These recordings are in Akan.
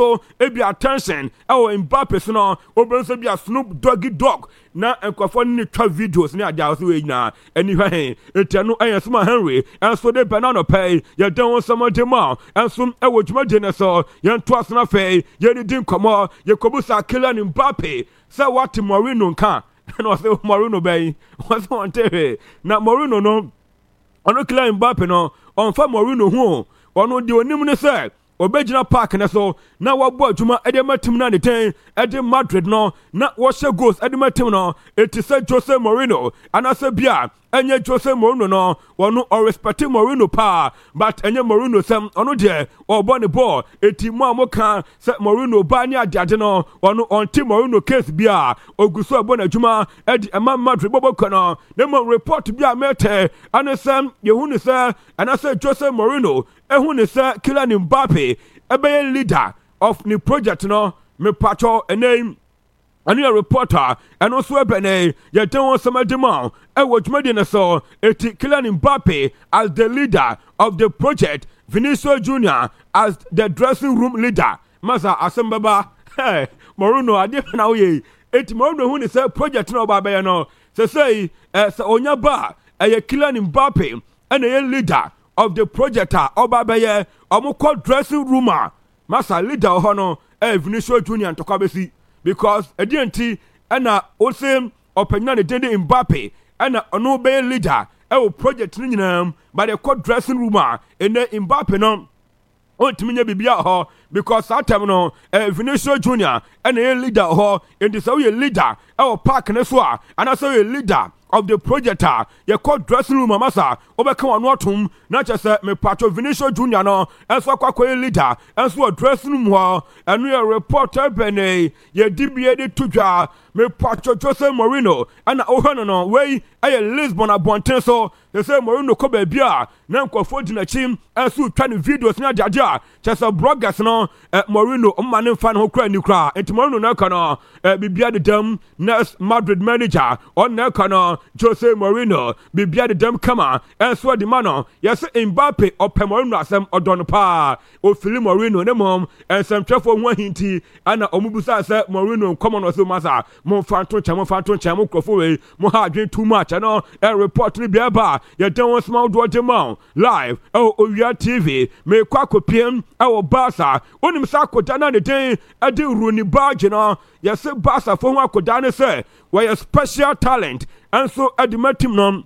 ebi attention Mbappe so no obenso bi Snoop Doggy Dog na enkwafo ne twa videos ne adia so we nyina eni hwan etiano Suma Henry enso de banana pay ye don some de ma enso dwuma de ne so ye nto asena fe ye ni din komo ye kobusa Kylian Mbappe say what Mourinho nka no say Mourinho bay was on TV na Mourinho no ono Kylian Mbappe no on fa Mourinho hu ono de onim ne say obejina park na so na wabo adwuma edematim na ne ten ede Madrid no na wo she goals edematim no etise Jose Mourinho anase bia enye Jose Mourinho no wono or respect Mourinho pa but enye Mourinho sem ono de obo ne ball eti mu amoka se Mourinho ba ni ade no wono on team Mourinho case bia oguso obo na adwuma ede ema Madrid bobo kono ne mo report bia mete anesem yehu ne se anase Jose Mourinho ehun ne se Kylian Mbappe ebe leader of the project no me pacho a name and a reporter and also a bene ye don't some demand e watch medina so eti Kylian Mbappe as the leader of the project, Vinicius Junior as the dressing room leader. Masa asembaba hey Mourinho ade na we eti Mourinho hu ne say project no ba be no say onya ba e Kylian Mbappe and a leader of the project oba beye omukọ dressing room masa leader hono Vinicius Junior to kwabesi because edienti na osem openya ne dede Mbappe na ono be leader project ni nyinam but the called dressing room and Mbappe no ontiminya bibia ho because that time no Vinicius Junior and a leader ho in the so leader park ne so and also a leader of the project ye called dressing room masa obeka wanu atum na chese me pato Vinicius Junior no enso akwa leader enso dressing room ho enu ye reporter bene ye dibie de tudwa me pato Jose Mourinho ana ohano no wey aye Lisbon abonten so they say Mourinho ko ba bia na nkofo di na chim enso twa ne videos na jaja chese bloggers no Mourinho mmane fa no kra ni kra enti Mourinho na kana bibia de dam next Madrid manager on na kana Jose Mourinho bibia de dem kama enso di mano yes Mbappe opem Mourinho asem odon pa o fili Mourinho ne mom ensem twefo ho hinti ana omubusa se Mourinho come no so masa mo fanto chamo krofo we mo ha adwen too much no report ni bia ba ye don small do dem live Owia TV me kwa kopiem Barca onim sa koda na ne den ade Rooney badge no yes Barca fo ho akoda ne se we a special talent and so edimatim no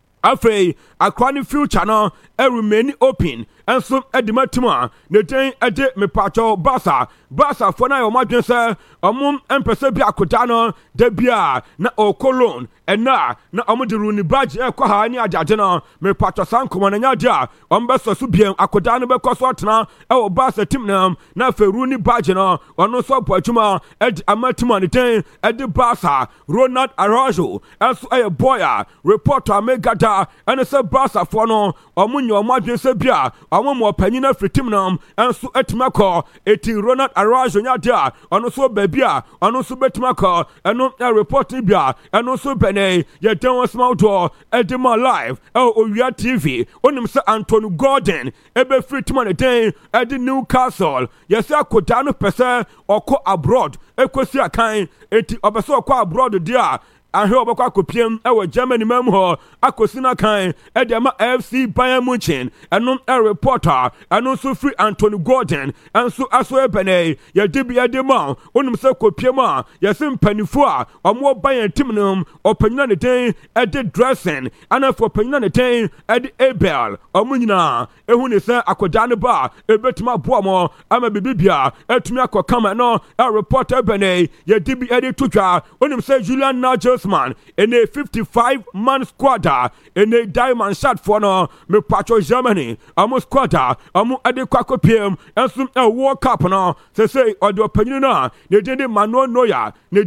afei akwani future no remain open and so edimatima ne den ade me pacho Barca for na yo madwen se omum empese bi akoda no da bia na okolon ena na omudi Rooney badge ekwa ha ni ajaje no me pacho sanko na nya dia ombeso so biem akoda no be koso atena Barca team na fe Rooney badge no ono so poatuma amatima ne den ade Barca Ronald Araujo enso boya reporter amegada and say Barca for no omunyo omadwen se bia omo panyina fritim nam enso etimako eti Ronald Araujo nya dia ono so babia ono so betimako eno report bia eno so bene ye don small door edema live Owia TV onim se Anthony Gordon ebe fritim na den edi Newcastle yes akoda no pese oko abroad ekosi akan eti obeso oko abroad dia ahe obekwa akopiem Germany mem ho akosina kan edema FC Bayern Munich eno reporter eno so free Anthony Gordon enso aso ebene ye dibi edema onum se kopiem a ye simpanifo a omo Bayern team num opanyina ne den ede dressing ana for opanyina ne den ede Abel omunyina ehu ne se akoda ne ba ebetima boamo ama bibibia etumi akokama no reporter bene ye dibi ede tutwa onum se Julian Nagelsmann in a 55-man squad in a diamond shot for no me pacho Germany amu squad amu adekwa PM and some World Cup no say or the opinion ne dey Manuel Neuer ne dey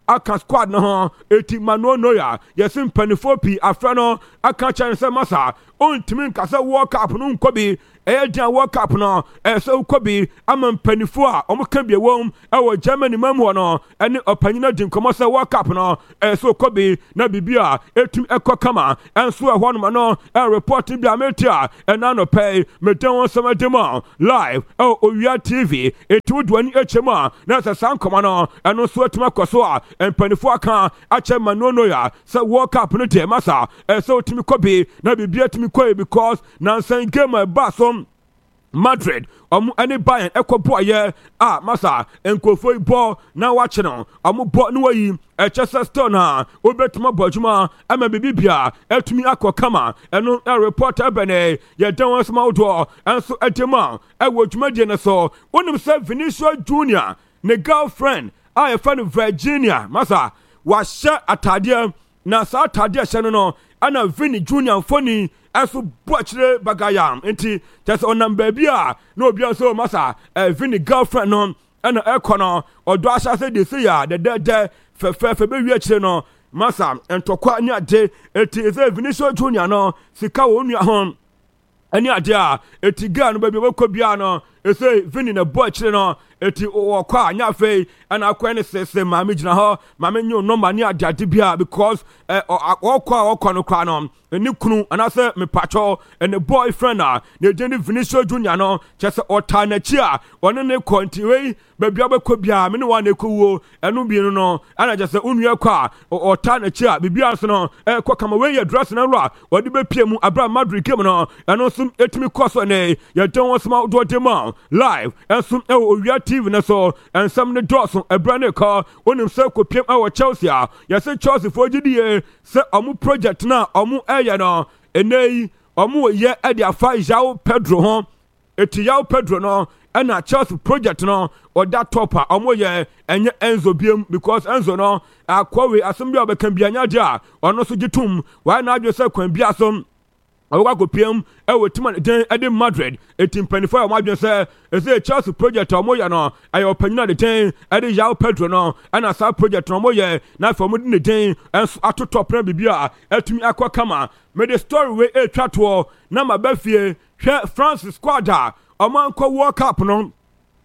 aka squad no ho eti Manuel Neuer yesim panifo pi afra no aka chan se masa ontimi nkasa World Cup no nkobi Ejan World Cup no so kobi ama mpanifo a omo ka bia wom e Germany mamu no ene opanyina din komo se World Cup no so kobi na bibia etum ekokama enso e hono no report bia metia ena no pay medan sama demo live Owia TV etu duani echema na sasan komo no eno so etuma koso a mpanifo aka ache Manuel ya se World Cup no de masa so tumi kobi na bibia tumi koyi because na san game ba so Madrid any Bayern boye masa enkofo bo na wache no bo no yi Chester Stone obetuma bojuma ama bibia etumi akokama eno reporter bene ye dan wasma odo enso etema wodwuma de ne so wonim se Vinicius Junior ne girlfriend ye fan Virginia masa wa hye atade na sa atade hye no ana Vini Junior foni aso bochre bagayam enti tese onam babia na obi so masa Vini girlfriend no ana ekono odo asha se de se ya de fe be wi akire no masa entokwa nya de eti se Vinicius Junior no sika wo nua ho ani ade a eti ga no babia bokobia no ese Vini na bochre no eti okwa anya fe ana akwa ne sese ma me gina ho ma me nyu no mani ade bia because okwa no kwa no eni kunu anase me pacho ene boyfriend ne jeni Vinicius Junior no chese otanachi a one ne kontiwe babia bekobia me ne wa ne kowo enu bi no ana chese unua kwa otanachi a bibia so no kwa kama we ye dress na ro odi be pie mu abra Madrid game no eno sum etimi koso ne ye don wasma do dema live ensum Owia TV na so ensam ne doso abra ne ka onim se kopiem Chelsea a ye se Chelsea for gidie se omu project na omu ya no enei omu ye ade afa João Pedro ho eti João Pedro no na Chelsea project no oda topper omu ye enye Enzo biem because Enzo no akwawe asem bia obekan bia nya dia ono so gitum why na adwe se kwan bia som awaka kopiem wetima den ade Madrid etim panifo ma adwe se ese Chelsea project omu ya no ayo panyina de den ade João Pedro no ana sa project no omu ye na for mu de den enso atotop na bibia atumi akwa me the story we twato na mabafie hwe Francis squad omanko World Cup no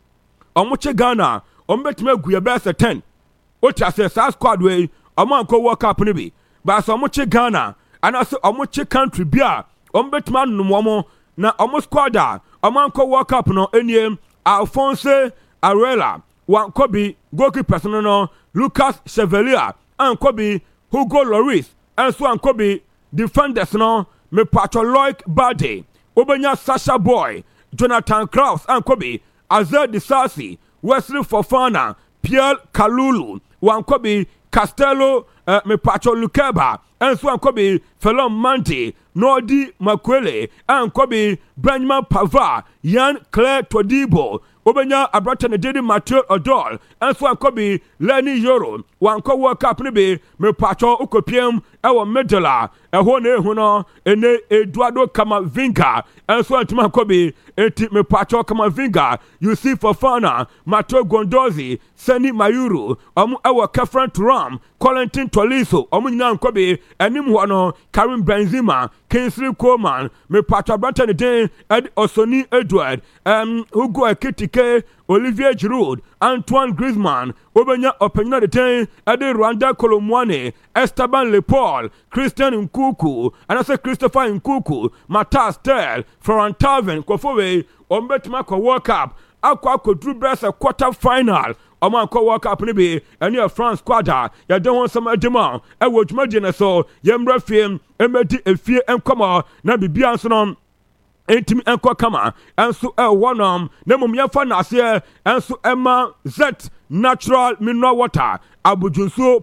omuche Ghana ombetime aguye bese 10 otiase sa squad we omanko World Cup ni bi ba so omuche Ghana ana so omuche country bia ombetime numomo na omu squad omanko World Cup no eniem Alphonse Areola wankobi goalkeeper no Lucas Chevalier ankobi Hugo Lloris enso ankobi defenders no me Pacho Loic Bade obenya Sasha Boy Jonathan Kraus ankobi Azad Disasi Wesley Fofana Pierre Kalulu wankobi Castello me Pacho Lukeba enso ankobi Felon Manti Nordi Makwele ankobi Benjamin Pavard Yan Claire Todibo obenya abrata ne dedi Mathieu Odol enso ankobi Lenny Yoro wanko World Cup ne be me pacho ukopiem ewo medala eho na ehu no ene Eduardo Camavinga enso antima ankobi eti me pacho Camavinga Yusuf Fofana Mateo Gondozi Seni Mayuru omu ewo Kefren Turam Colentin Tolisso omu nyina ankobi enim ho no Karim Benzema Kingsley Coman me pacho abrata ne den Ed Osoni Edward Hugo Ekitike Olivier Giroud Antoine Griezmann obenya openya de ten ade Rwanda Kolomwane Esteban Lepol Christian Nkuku anase Christopher Nkuku Matas Tel Florent Taven kofowe ombetima ko World Cup akwa kodru besa quarter final omanko World Cup ne be ene France squad ya de won sama adema wodwuma de ne so yemra fiem emedi efie enkomo na bibia nso no entimi enko kama enso wonom na mum yefa na ase enso ema Z natural mineral water abujunso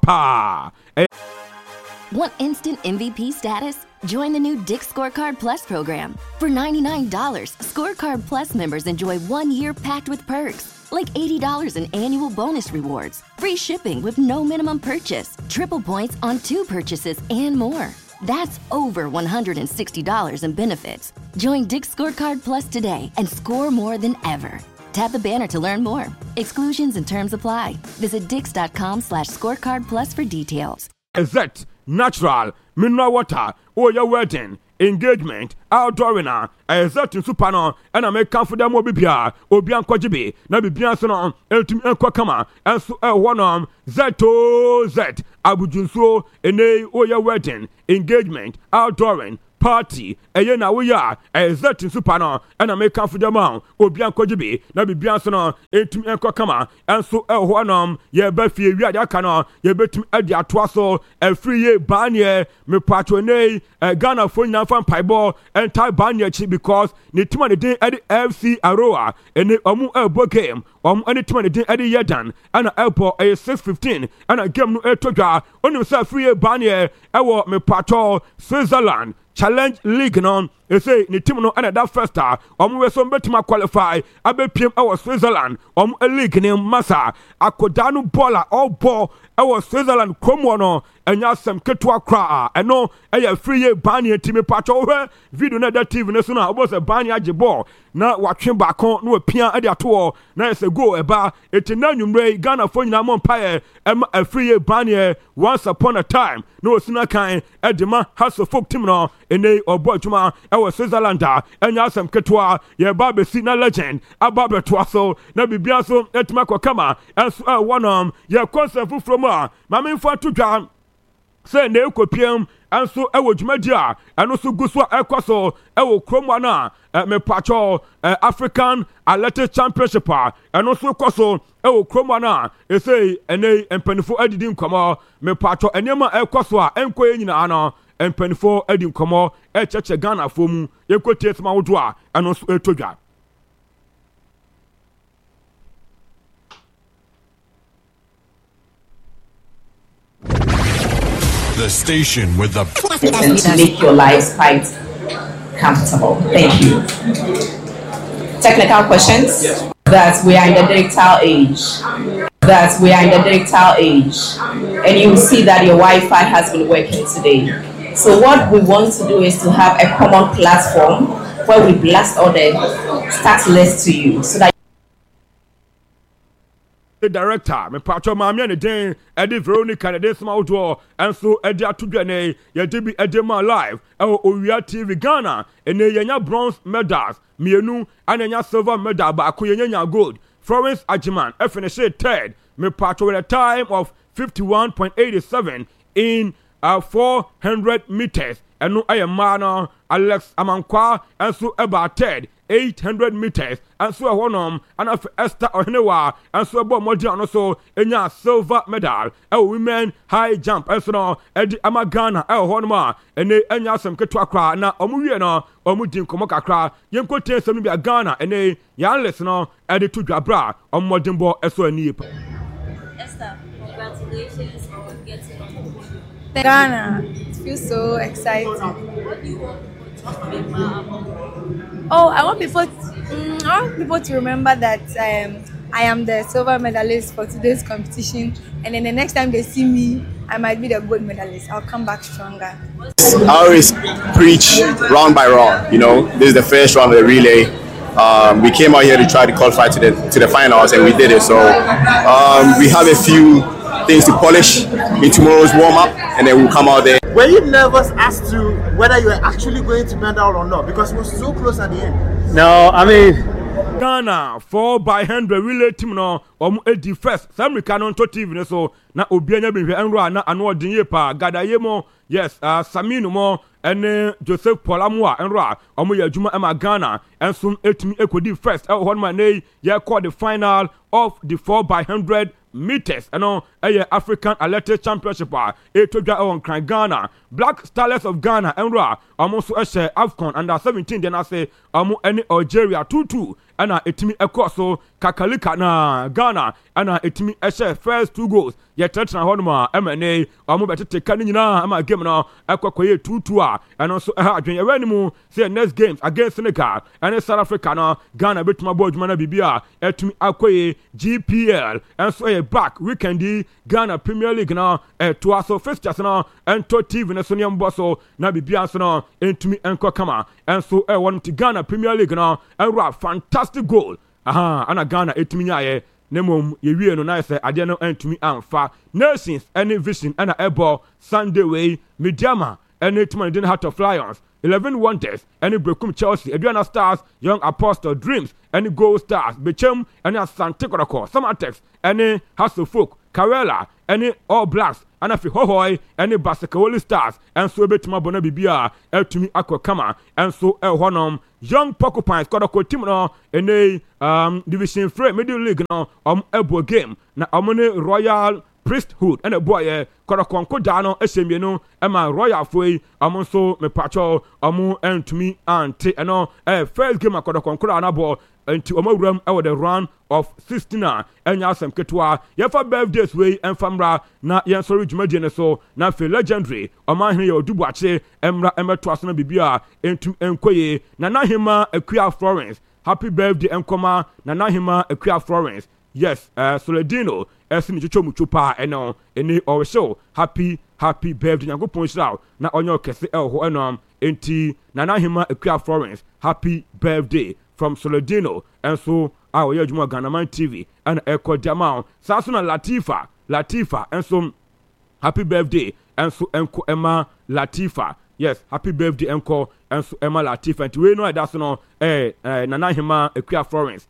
papa. Want instant MVP status? Join the new Dick's Scorecard Plus program. For $99, Scorecard Plus members enjoy 1 year packed with perks, like $80 in annual bonus rewards, free shipping with no minimum purchase, triple points on 2 purchases, and more. That's over $160 in benefits. Join Dick's Scorecard Plus today and score more than ever. Tap the banner to learn more. Exclusions and terms apply. Visit Dix.com/scorecard plus for details. Exert natural mineral water or your wedding engagement outdoor na exert super no and I make confident mo bibia obian kwajibe na bibia so no etum enko kama enso wonom Z abujunso ene o your wedding engagement outdoor party eye na wo ya exert super no and I make confident mo obian kwajibe na bibia so no etum enko kama enso wonom ye ba fie wi aka no ye betum ade atoa so free ye banye me patronei Ghana for nyina fan paibo entire banye chi because ne tima de den ade FC Aroa ene omu elbo game ene tima de den ade yedan ana elbo 6:15 ana game no etodwa onu sa free ye banye ewo me patro Switzerland Challenge League no say ni team no and that first we so betima qualify abepiem our Switzerland league ne massa akodanu baller all ball our Switzerland kromo no enya sem ketwa kra eno eya free ye banye team patcho video na that TV ne so na obo se banye age ball na watwe bakon na opia ade ato na say go eba etina nwumre Ghana fo nyina mo mpae a free ye banye once upon a time no osina kan edema has of folk team no ene obo juma ewa Switzerland enya sem ketwa ye ba be si na legend aba be to so na bibia so etima kama enso one ye concept from ma me for to dwa say na ekopiem enso ewo dwumadi eno so guso ekoso ewo kromwa na me pacho African Athletics Championship eno so koso ewo kromwa na say ene empanifo adidi nkomo me pacho enema ekoso enko enyina ano empanifo adi nkomo echeche Ghana fomu yekotie sma wodo eno so etodwa. The station with the to make your lives quite comfortable. Thank you. Technical questions? Yes. That we are in the digital age. And you will see that your Wi-Fi has been working today. So what we want to do is to have a common platform where we blast all the stats lists to you so that the director me patcho maame ne den edi Veronica ne desma odo enso edi atudwane ye debi edema live owia TV Ghana ene yenya bronze medals mienu anenya silver medal ba ko yenya gold. Florence Ajiman finish third me patcho with a time of 51.87 in 400 meters eno ayemana Alex Amankwa enso eba third 800 meters and so honum and of Esther Ohenewa and so about Modiano so enya silver medal women high jump and so no edi amagana honuma ene enya sem ketwa kra na omuwie no omudin komo kakra yenko ten sem bia Ghana ene yan listen no edi to dwabra omodin bo eso ani Esther, congratulations on getting on the podium. Ghana, it feels so exciting. What do you want to Oh, I want people to remember that I am the silver medalist for today's competition, and then the next time they see me, I might be the gold medalist. I'll come back stronger. I always preach round by round. You know, this is the first round of the relay. We came out here to try to qualify to the finals, and we did it. So we have a few things to polish in tomorrow's warm-up, and then we'll come out there. Were you nervous as to whether you were actually going to medal or not? Because it was so close at the end. No, I mean, Ghana 4x100 relay team no edi first America no to TV so na obianya bi enro na ano odinye pa gadaye mo yes Saminu mo ene Joseph Polamo enro ya adwuma ema Ghana enso etimi ekodi first hon man ye call the final of the 4x100 meters African Athletics Championship etodwa on Kran Ghana Black Stars of Ghana enro so AFCON under 17 then I say any Algeria 2-2 ana etimi ekoso kakalika na Ghana ana etimi first 2 goals ye tetra honoma MNA betete kan nyina ama game no ekokoye 2-2 and so adwen ye wanimu say next games against Senegal and South Africa na Ghana betuma boduma na bibia etumi akoye GPL and so ye back weekend Ghana Premier League na to aso fixtures na ento TV na so nyamboso na bibia so na entumi enko kama and so one to Ghana Premier League na fantastic goal ana Ghana etumi nyaye nemom yewie no na se ade no antumi amfa Nations any Vision ana ebo Sunday way Mediama any etumi den Heart of Lions 11 Wonders any Brekum Chelsea Aduana Stars Young Apostle Dreams any Gold Stars Bechem any Asante Kotoko Samatex any House of Folk Karela any All Blacks anafi hohoi any Basketball Stars and so betuma bona bibia etumi akokama and so honom Young Porcupines Kotoko team no any Division 3 Middle League no ebo game na omone Royal Priesthood and a boy Kotoko dano esemie no ema Royal foi amonso me pacho amu entumi ante eno first game Kotoko anabo enti omawuram ewo the run of 16 enya asem ketwa yefa birthdays way enfamra na yen sorry dwumadie ne so na fe legendary omahene ye odubuache emra emeto aso na bibia entum enkoye na nahima akua Florence happy birthday enkoma na nahima akua Florence yes Soledino esini chichomu chupa eno eni or show happy birthday nyagopon shiraw na onyo kese elho enom enti na nahima akua Florence happy birthday from Soledino and so our Yajuma Ganaman TV and Echo Jamao Sasuna Latifa and so happy birthday and so Enko Emma Latifa yes happy birthday Enko and so Emma Latifa and we know that's no Nanahima Equia Florence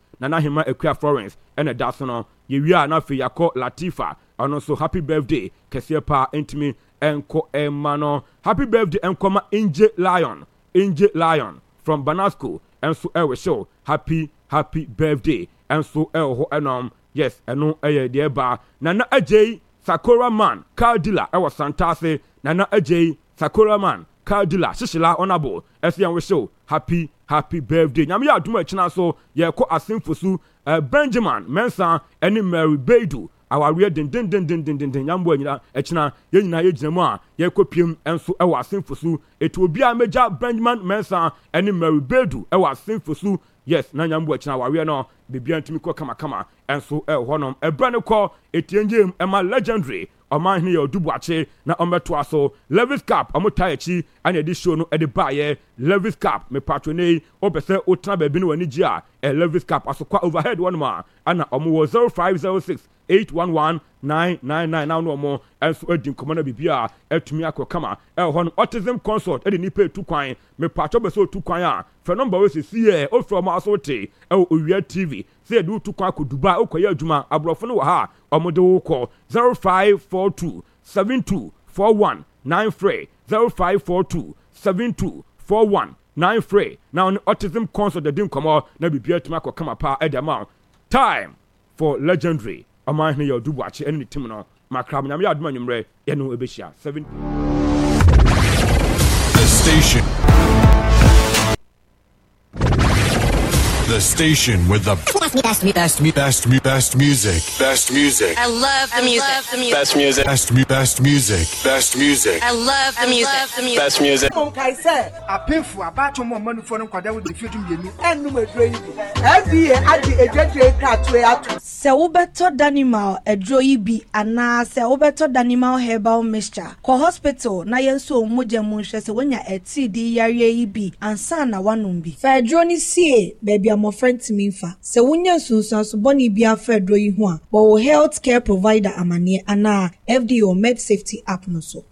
and that's no you are not for Yako Latifa and also happy birthday Kesiepa Intimi Enko Emma no happy birthday Enkoma Angel Lion from Banasco and so show happy birthday and so yes and no dear bar Nana Ajay Sakura man car dealer I was Santase Nana Ajay Sakura man car dealer Shishila honorable as young show happy birthday Nyamia do much now so ye ko asim fosu Benjamin Mensa and Mary Bedu our real din yambo nyina echina ye nyina ye ginemu a ye kopiem enso e wa asemfosu it will be a major Benjamin Mensa and Mary Bedu e wa asemfosu yes na nyambo echina wa we no bibia ntimi ko kama enso e honom e brane ko etienjem e ma legendary Oman here Dubuache na ometo aso Levis Cup amotayechi anya di show no e de baye Levis Cup me patrone obese otna ba bi no ani gia Levis Cup aso kwa overhead one ma ana omo 0506 811-999 now no more and so edin komana bibia etumi akokama hon autism consult edi ni pay 2 kwan me pacho be so 2 kwan a fe number we see here o from asote owia TV say do 2 kwan ko Dubai okoye adwuma abrofo no ha omode wo ko 0542 724193 0542 now autism consult edin komo na bibia etumi akokama pa edama time for legendary Amahne yo Dubuache any team no makram nyam ya aduma nwumre ye no ebehia 7 The station with the best music. I love the music. Best music. I love the music. Best music. Kai say apemfu abacho mo manufo no kwada wo de fiatu mienu enu edro yi bi FBA adi edwedwe kratwe ato se wo beto danimal edro yi bi ana se wo beto danimal herbal mixture ko hospital na yenso omuje mu hwe se wonya etid yare yi bi ansa na wanom bi fa edro ni sie baby mo friend minfa se wonya sunsanso boni bia fa edro yi ho a wo health care provider amane ana FDO med safety app no so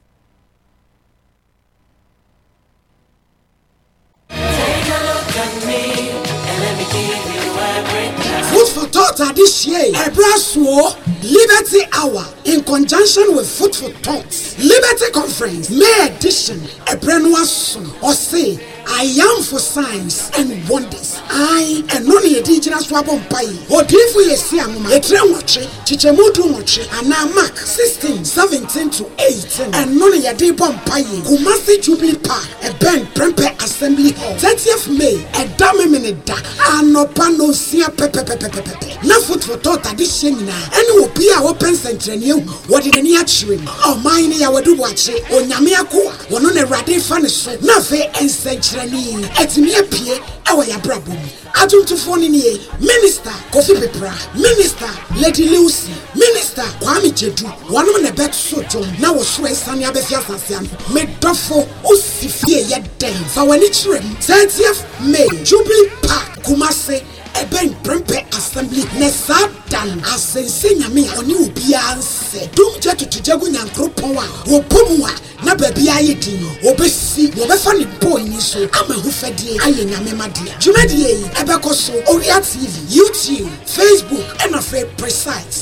Food for Thought this year, a brass war, Liberty Hour, in conjunction with Food for Thought, Liberty Conference, May edition, a brand new song, or say, I am for signs and wonders. I am not a indigenous wabon pie. Or if we see a train Chichemudu Mochi, and now Mark 16, 17 to 18, and none a day bomb pie. Kumasi Jubilee Park, a band Prempe Assembly Hall, 30th May, a dame minute, and no pano sia pepe. Na Food for Thought this year, and will be our open center new. What did any actually? Oh, mine, I would do watch it, or Yamiako, one on a radi funny so, nothing and century. At me appear our brabum. Adult to phone in here, Minister Kofi Pepra, Minister Lady Lucy, Minister Kwame Jedu, one on a bed so now was Swiss Sanya Befiasan, made Duffo, Usifia yet den. For when it's 30th May, Jubilee Park, Kumase, a bank Prempe sense nyame a ɔne obiara nse dum gye tutujagu nyankropɔn a wɔbom a na baabi ayɛ din obesi wɔbɛfa ne boy ni so ama ho fɛdeɛ ayɛ nyame madeɛ dwumadie yi ɛbɛkɔ so Oria TV, YouTube, Facebook, and afraid precise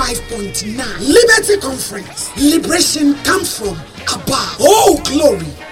105.9 Liberty Conference. Liberation comes from above. Oh, glory.